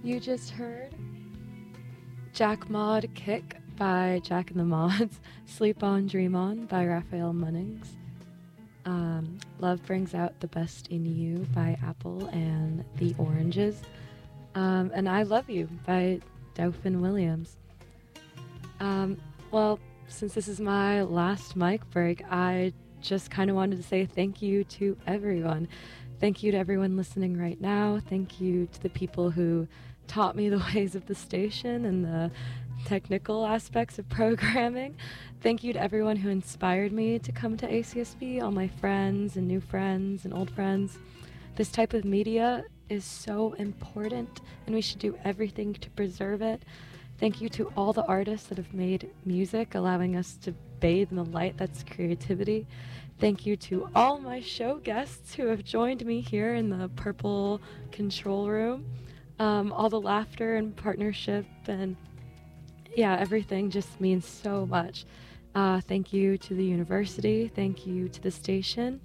You just heard Jack Mod Kick by Jack and the Mods, Sleep On, Dream On by Raphael Munnings, Love Brings Out the Best in You by Apple and the Oranges, and I Love You by Dauphin Williams. Well, since this is my last mic break, I just kind of wanted to say thank you to everyone. Thank you to everyone listening right now. Thank you to the people who taught me the ways of the station and the technical aspects of programming. Thank you to everyone who inspired me to come to ACSB, all my friends and new friends and old friends. This type of media is so important, and we should do everything to preserve it. Thank you to all the artists that have made music, allowing us to bathe in the light that's creativity. Thank you to all my show guests who have joined me here in the purple control room. All the laughter and partnership and yeah, everything just means so much. Thank you to the university. Thank you to the station.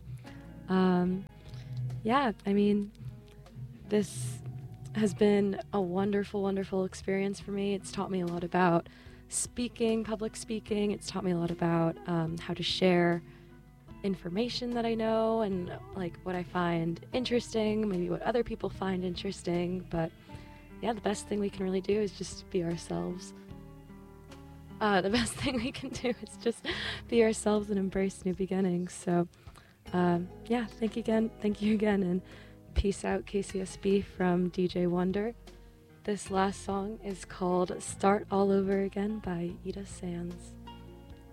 Yeah, I mean, this has been a wonderful, wonderful experience for me. It's taught me a lot about speaking, public speaking. It's taught me a lot about how to share information that I know and like what I find interesting, maybe what other people find interesting. But yeah, the best thing we can really do is just be ourselves. The best thing we can do is just be ourselves and embrace new beginnings. So yeah, thank you again, and peace out, KCSB from DJ Wonder. This last song is called Start All Over Again by Ida Sands.